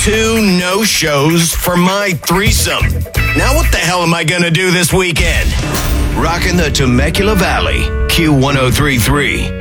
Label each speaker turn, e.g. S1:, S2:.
S1: 2 no-shows for my threesome. Now what the hell am I gonna do this weekend? Rockin' the Temecula Valley, Q1033.